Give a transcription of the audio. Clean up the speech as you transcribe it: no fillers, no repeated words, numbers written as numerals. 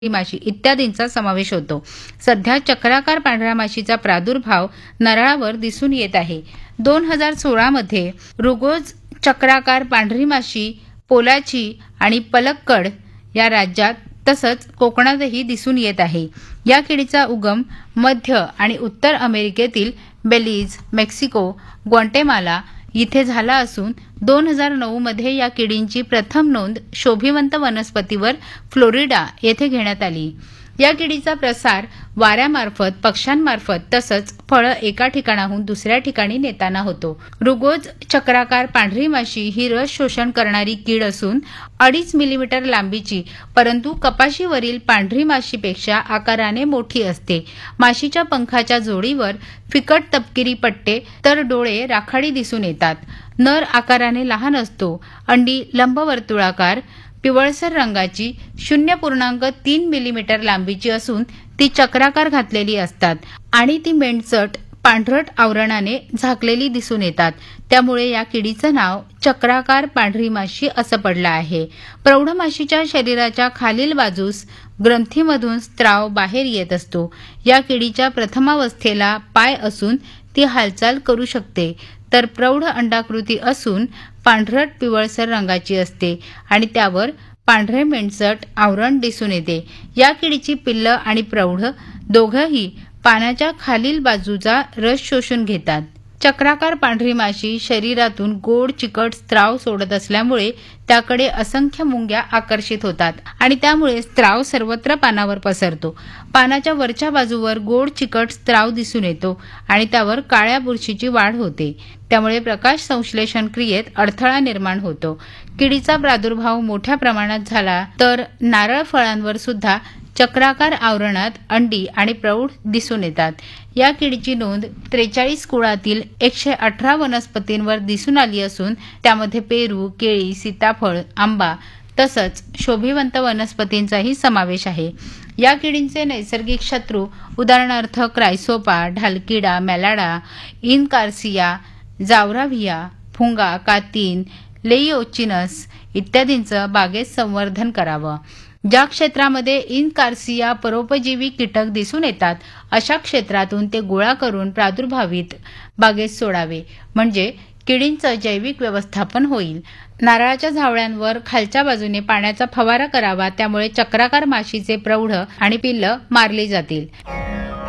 माशी इत्यादींचा समावेश होतो। सध्या चक्राकार पांढऱ्या माशीचा प्रादुर्भाव नारळावर दिसून येत आहे। 2016 मध्ये रुगोज चक्राकार पांढरी माशी पोलाची आणि पलक्कड या राज्यात तसंच कोकणातही दिसून येत आहे। या किडीचा उगम मध्य आणि उत्तर अमेरिकेतील बेलीज, मेक्सिको, ग्वाटेमाला इथे झाला असून 2009 मध्ये या किडींची प्रथम नोंद शोभिवंत वनस्पतीवर फ्लोरिडा येथे घेण्यात आली। या किडीचा प्रसार वाऱ्यामार्फत, पक्ष्यांमार्फत तसंच फळं एका ठिकाणाहून दुसऱ्या ठिकाणी नेताना होतो। रुगोज चक्राकार पांढरी माशी ही रस शोषण करणारी कीड असून 2.5 मिलीमीटर लांबीची, परंतु कपाशीवरील पांढरी माशीपेक्षा आकाराने मोठी असते। माशीच्या पंखाच्या जोडीवर फिकट तपकिरी पट्टे तर डोळे राखाडी दिसून येतात। नर आकाराने लहान असतो। अंडी लंबवर्तुळाकार पिवळसर रंगाची 0.3 मिलीमीटर लांबीची असून ती चक्राकार घातलेली असतात आणि ती मेंढचट पांढरट आवरणाने झाकलेली दिसून येतात। त्यामुळे या किडीचं नाव चक्राकार पांढरी माशी असं पडलं आहे। प्रौढ माशीच्या शरीराच्या खालील बाजूस ग्रंथीमधून स्त्राव बाहेर येत असतो। या किडीच्या प्रथमावस्थेला पाय असून ती हालचाल करू शकते, तर प्रौढ अंडाकृती असून पांढरट पिवळसर रंगाची असते आणि त्यावर पांढरे मेंढचट आवरण दिसून येते। या किडीची पिल्लं आणि प्रौढ दोघंही पानाच्या खालील बाजूचा रस शोषून घेतात। चक्राकार पांढरी माशी शरीरातून गोड चिकट स्त्राव सोडत असल्यामुळे त्याकडे असंख्य मुंग्या आकर्षित होतात आणि त्यामुळे स्त्राव सर्वत्र पानावर पसरतो। पानाच्या वरच्या बाजूवर गोड चिकट स्त्राव दिसून येतो आणि त्यावर काळ्या बुरशीची वाढ होते। त्यामुळे प्रकाश संश्लेषण क्रियेत अडथळा निर्माण होतो। किडीचा प्रादुर्भाव मोठ्या प्रमाणात झाला तर नारळ फळांवर सुद्धा चक्राकार आवरणात अंडी आणि प्रौढ दिसून येतात। या किडीची नोंद 43 कुळातील 118 वनस्पतींवर दिसून आली असून त्यामध्ये पेरू, केळी, सीताफळ, आंबा तसंच शोभिवंत वनस्पतींचाही समावेश आहे। या किडींचे नैसर्गिक शत्रू उदाहरणार्थ क्रायसोपा, ढालकिडा, मेलाडा, इनकार्सिया, जावराव्हिया, फुंगा, कातीन, लेइओचिनस इत्यादींचं बागेत संवर्धन करावं। ज्या क्षेत्रामध्ये इनकार्सिया परोपजीवी कीटक दिसून येतात अशा क्षेत्रातून ते गोळा करून प्रादुर्भावित बागेत सोडावे, म्हणजे किडींचं जैविक व्यवस्थापन होईल। नारळाच्या झावळ्यांवर खालच्या बाजूने पाण्याचा फवारा करावा, त्यामुळे चक्राकार माशीचे प्रौढ आणि पिल्लं मारली जातील।